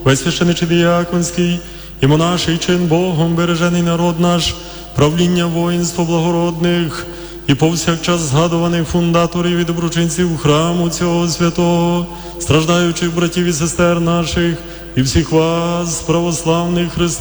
весь священичий діяконський, і монаший чин Богом бережений народ наш, правління воїнства благородних, і повсякчас згадуваних фундаторів і доброчинців храму цього святого, страждаючих братів і сестер наших, і всіх вас, православних християн,